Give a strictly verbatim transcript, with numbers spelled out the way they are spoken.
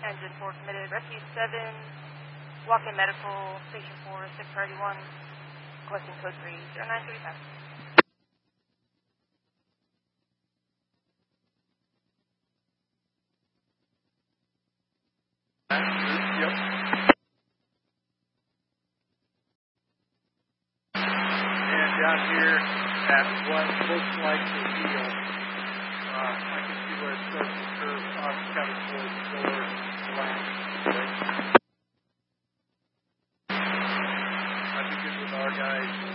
Engine four committed. Rescue seven, walk-in medical, station four, six priority one, requesting code three zero nine three five. Yep. And down here at what looks like the heel, uh, I can see where it starts to curve off kind of towards the door line. I'd be good with our guys.